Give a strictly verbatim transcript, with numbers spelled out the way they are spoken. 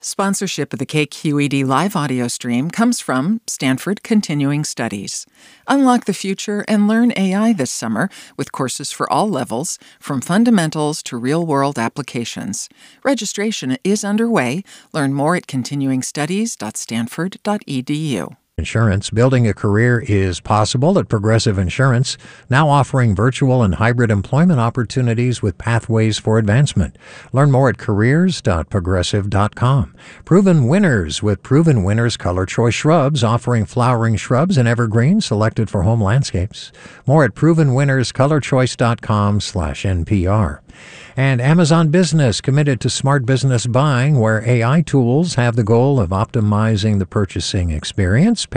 Sponsorship of the K Q E D live audio stream comes from Stanford Continuing Studies. Unlock the future and learn A I this summer with courses for all levels, from fundamentals to real-world applications. Registration is underway. Learn more at continuing studies dot stanford dot e d u. Insurance. Building a career is possible at Progressive Insurance, now offering virtual and hybrid employment opportunities with pathways for advancement. Learn more at careers dot progressive dot com. Proven winners with Proven Winners Color Choice Shrubs, offering flowering shrubs and evergreens selected for home landscapes. More at proven winners color choice dot com slash N P R. And Amazon Business, committed to smart business buying, where A I tools have the goal of optimizing the purchasing experience.